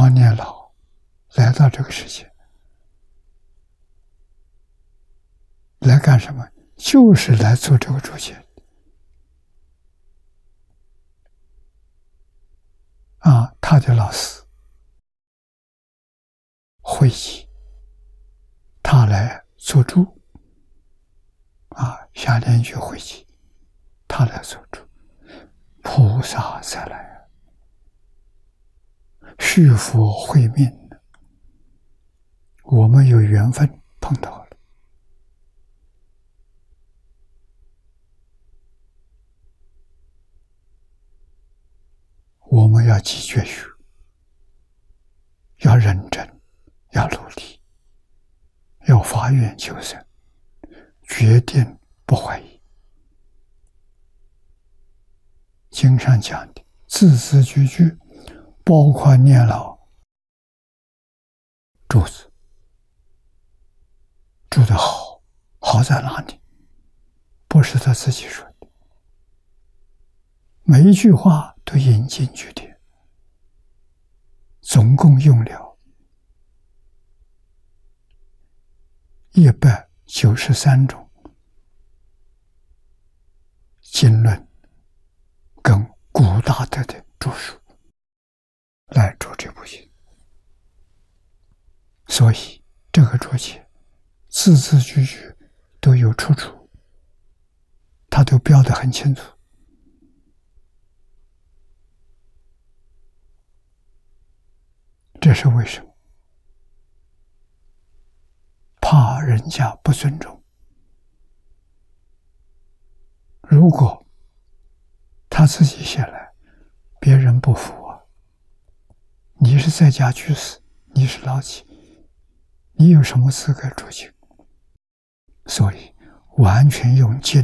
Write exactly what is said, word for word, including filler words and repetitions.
光年老来到这个世界，来干什么？就是来做这个注解啊！他的老师会集，他来做注啊，下联句会集，他来做注，菩萨再来，续佛会命，我们有缘分碰到了。我们要积觉学，要认真，要努力，要发愿求生，决定不怀疑。经上讲的字字句句，包括念老注子，注得好，好在哪里？不是他自己说的，每一句话都引经据典，总共用了一百九十三种经论跟古大德的著述来做这部经，所以这个注解字字句句都有出处，他都标得很清楚。这是为什么？怕人家不尊重。如果他自己写来，别人不服啊，你是在家居士，你是老几，你有什么资格注经？所以完全用经